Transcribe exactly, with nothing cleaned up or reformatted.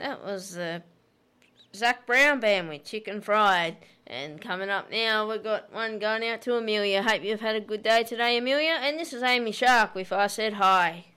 That was the Zac Brown Band with Chicken Fried. And coming up now, we've got one going out to Amelia. Hope you've had a good day today, Amelia. And this is Amy Shark with I Said Hi.